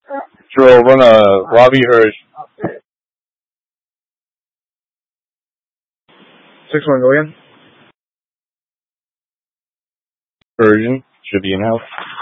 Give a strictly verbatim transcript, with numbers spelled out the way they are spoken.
Sure, run a Robbie Hirsch. Six one, go again. Version should be in house.